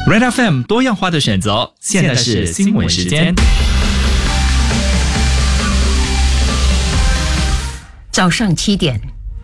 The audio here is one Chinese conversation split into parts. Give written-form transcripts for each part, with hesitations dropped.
Red FM 多样化的选择，现在是新闻时间。 早上7点，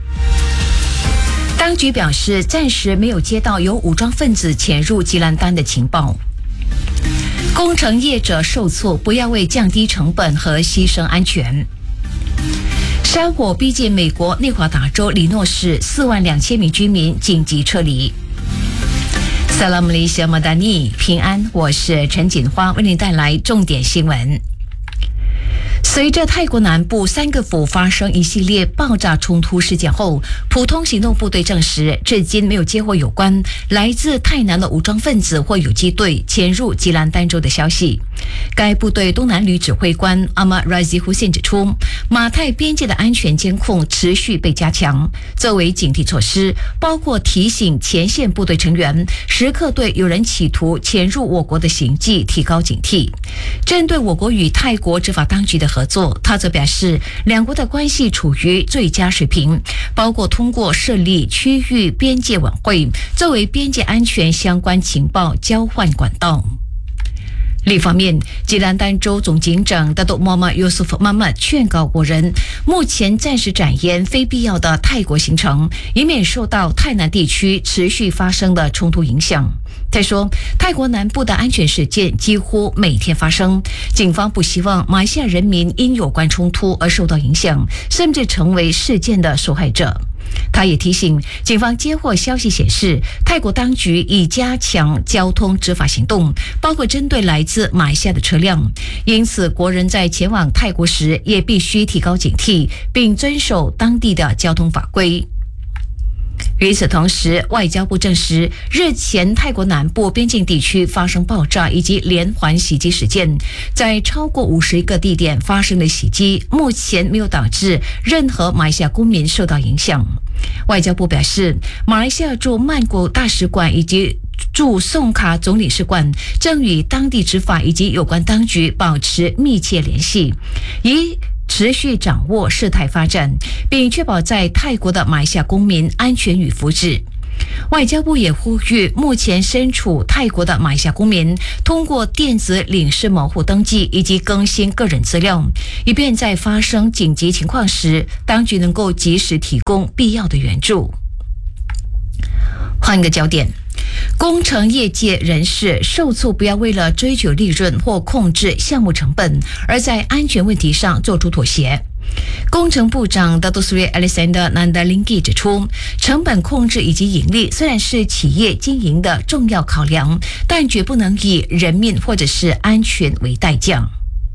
当局表示暂时没有接到有武装分子潜入吉兰丹的情报。工程业者受挫，不要为降低成本和牺牲安全。山火逼近美国内华达州里诺市，42000名居民紧急撤离。萨拉姆里小马达尼，平安，我是陈锦花，为您带来重点新闻。随着泰国南部3个府发生一系列爆炸冲突事件后，普通行动部队证实，至今没有接获有关来自泰南的武装分子或游击队潜入吉兰丹州的消息。该部队东南旅指挥官阿马拉西胡辛指出，马泰边界的安全监控持续被加强，作为警惕措施，包括提醒前线部队成员时刻对有人企图潜入我国的行迹提高警惕。针对我国与泰国执法当局的合作，他则表示，两国的关系处于最佳水平，包括通过设立区域边界委员会，作为边界安全相关情报交换管道。另一方面，吉兰丹州总警长达多莫玛尤苏夫妈妈劝告国人，目前暂时展延非必要的泰国行程，以免受到泰南地区持续发生的冲突影响。他说，泰国南部的安全事件几乎每天发生，警方不希望马来西亚人民因有关冲突而受到影响，甚至成为事件的受害者。他也提醒，警方接获消息显示，泰国当局已加强交通执法行动，包括针对来自马来西亚的车辆，因此国人在前往泰国时也必须提高警惕，并遵守当地的交通法规。与此同时，外交部证实，日前泰国南部边境地区发生爆炸以及连环袭击事件，在超过50个地点发生的袭击，目前没有导致任何马来西亚公民受到影响。外交部表示，马来西亚驻曼谷大使馆以及驻宋卡总领事馆正与当地执法以及有关当局保持密切联系，以持续掌握事态发展，并确保在泰国的马来西亚公民安全与福祉。外交部也呼吁目前身处泰国的马来西亚公民通过电子领事门户登记以及更新个人资料，以便在发生紧急情况时，当局能够及时提供必要的援助。换一个焦点，工程业界人士受促不要为了追求利润或控制项目成本，而在安全问题上做出妥协。工程部长达多斯瑞 Alexander Nandalingi 指出，成本控制以及盈利虽然是企业经营的重要考量，但绝不能以人命或者是安全为代价。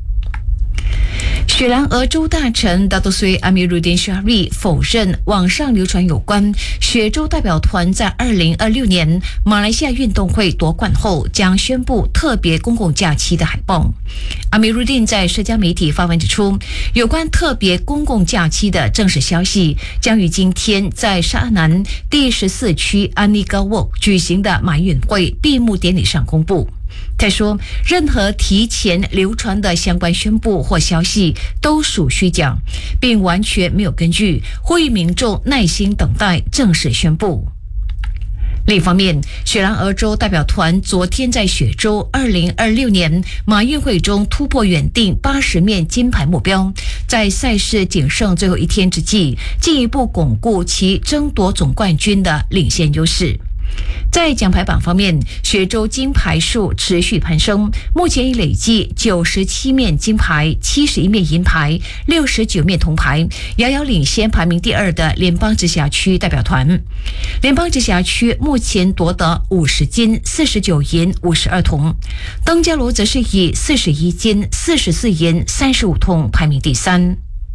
雪兰莪州大臣达多瑞阿米鲁丁沙瑞否认网上流传有关雪州代表团在2026年马来西亚运动会夺冠后将宣布特别公共假期的海报。阿米鲁丁在社交媒体发文指出，有关特别公共假期的正式消息将于今天在沙阿南第14区安尼高沃举行的马运会闭幕典礼上公布。他说，任何提前流传的相关宣布或消息都属虚假，并完全没有根据，呼吁民众耐心等待正式宣布。另一方面，雪兰莪州代表团昨天在雪州2026年马运会中突破原定80面金牌目标，在赛事仅剩最后一天之际，进一步巩固其争夺总冠军的领先优势。在奖牌榜方面，雪州金牌数持续攀升，目前已累计97面金牌、71面银牌、69面铜牌，遥遥领先排名第2的联邦直辖区代表团。联邦直辖区目前夺得50金、49银、52铜，登嘉楼则是以41金、44银、35铜排名第3。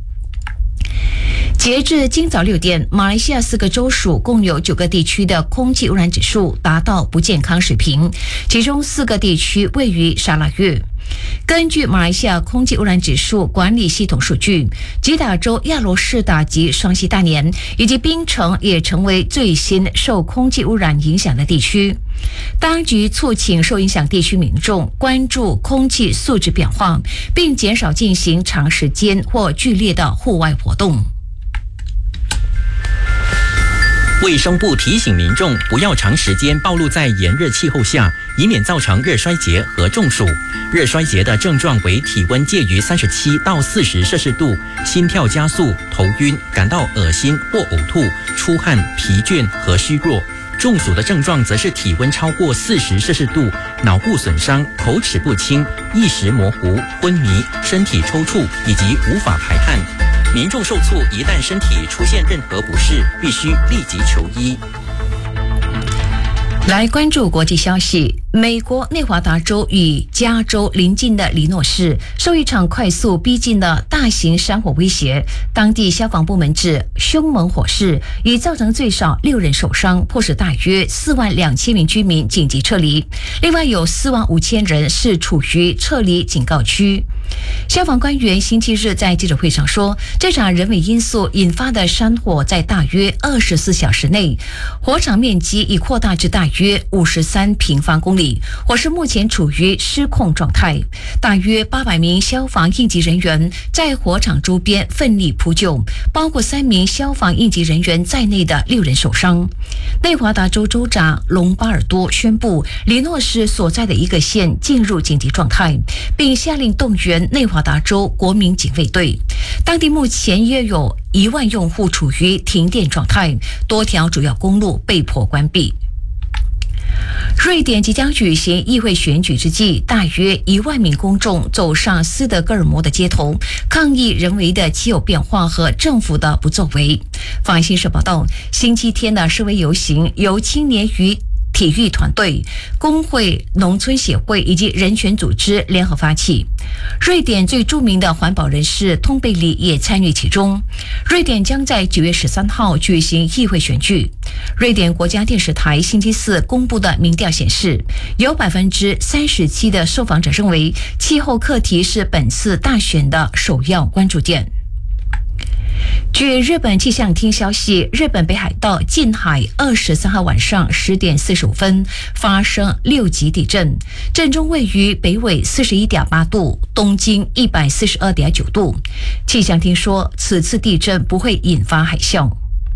截至今早6点，马来西亚4个州属共有9个地区的空气污染指数达到不健康水平，其中4个地区位于沙拉越。根据马来西亚空气污染指数管理系统数据，吉打州亚罗士打及双溪大年以及槟城也成为最新受空气污染影响的地区。当局促请受影响地区民众关注空气素质变化，并减少进行长时间或剧烈的户外活动。 卫生部提醒民众不要长时间暴露在炎热气候下，以免造成热衰竭和中暑。热衰竭的症状为体温介于37到40摄氏度，心跳加速、头晕、感到恶心或呕吐、出汗、疲倦和虚弱。中暑的症状则是体温超过40摄氏度，脑部损伤、口齿不清、意识模糊、昏迷、身体抽搐以及无法排汗。民众受促，一旦身体出现任何不适，必须立即求医。 来关注国际消息，美国内华达州与加州邻近的里诺市受一场快速逼近的大型山火威胁，当地消防部门指凶猛火势已造成最少6人受伤，迫使大约42000名居民紧急撤离，另外有45000人是处于撤离警告区。消防官员星期日在记者会上说，这场人为因素引发的山火在大约24小时内，火场面积已扩大至大约53平方公里，火势目前处于失控状态。大约800名消防应急人员在火场周边奋力扑救，包括3名消防应急人员在内的6人受伤。内华达州州长隆巴尔多宣布，里诺市所在的一个县进入紧急状态，并下令动员内华达州国民警卫队。当地目前约有1万用户处于停电状态，多条主要公路被迫关闭。瑞典即将举行议会选举之际，大约1万名公众走上斯德哥尔摩的街头，抗议人为的气候变化和政府的不作为。法新社报道，星期天的示威游行由青年与体育团队、工会、农村协会以及人权组织联合发起。瑞典最著名的环保人士通贝里也参与其中。瑞典将在9月13号举行议会选举。瑞典国家电视台星期四公布的民调显示，有37%的受访者认为气候课题是本次大选的首要关注点。据日本气象厅消息，日本北海道近海23号晚上10点45分发生6级地震，震中位于北纬41.8度，东经142.9度。气象厅说，此次地震不会引发海啸。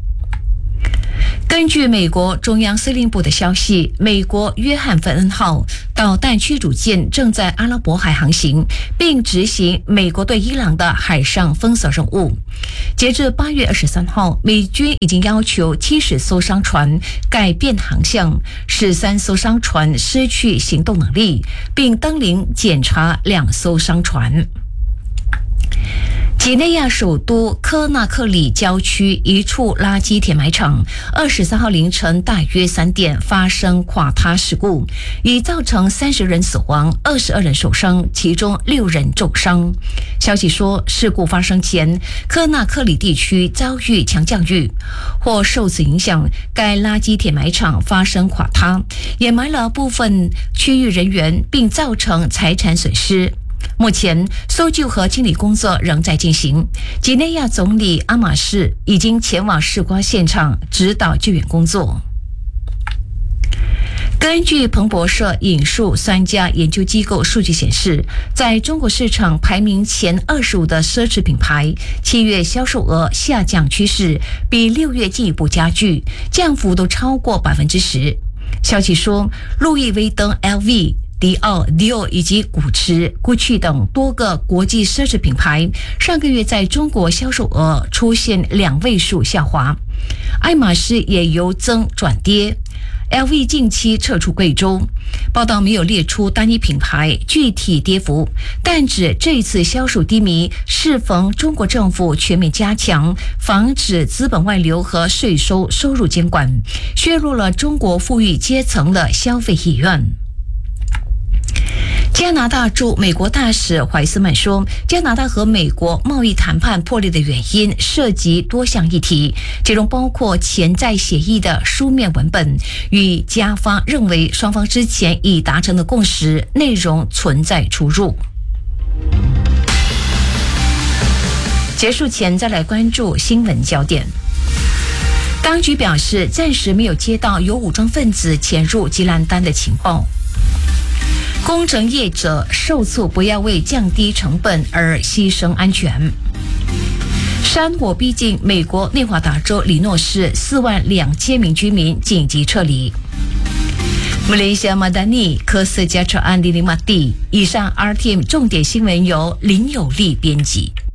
根据美国中央司令部的消息，美国约翰芬恩号导弹驱逐舰正在阿拉伯海航行，并执行美国对伊朗的海上封锁任务。截至8月23号，美军已经要求70艘商船改变航向，使3艘商船失去行动能力，并登临检查2艘商船。几内亚首都科纳克里郊区一处垃圾填埋场23号凌晨大约3点发生垮塌事故，已造成30人死亡，22人受伤，其中6人重伤。消息说，事故发生前，科纳克里地区遭遇强降雨，或受此影响，该垃圾填埋场发生垮塌，掩埋了部分区域人员，并造成财产损失。目前搜救和清理工作仍在进行。几内亚总理阿马士已经前往事故现场指导救援工作。根据彭博社引述3家研究机构数据显示，在中国市场排名前25的奢侈品牌7月销售额下降趋势比6月进一步加剧，降幅都超过10%。消息说，路易威登、LV、迪奥、Dior 以及古驰、Gucci 等多个国际奢侈品牌上个月在中国销售额出现2位数下滑，爱马仕也由增转跌。LV 近期撤出贵州，报道没有列出单一品牌具体跌幅，但指这一次销售低迷适逢中国政府全面加强防止资本外流和税收收入监管，削弱了中国富裕阶层的消费意愿。加拿大驻美国大使怀斯曼说，加拿大和美国贸易谈判破裂的原因涉及多项议题，其中包括潜在协议的书面文本与加方认为双方之前已达成的共识内容存在出入。结束前再来关注新闻焦点。当局表示，暂时没有接到有武装分子潜入吉兰丹的情报。工程业者受促不要为降低成本而牺牲安全。 山火逼近美国内华达州里诺市，42000名居民紧急撤离。马来西亚马达尼科斯加车安迪里马蒂。以上 RTM 重点新闻由林有利编辑。